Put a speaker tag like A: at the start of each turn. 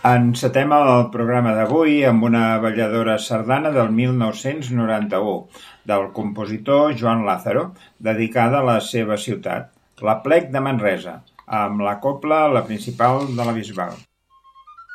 A: Encetem el programa d'avui amb una balladora sardana del 1991 del compositor Joan Lázaro, dedicada a la seva ciutat, l'Aplec de Manresa, amb la cobla La Principal de la Bisbal.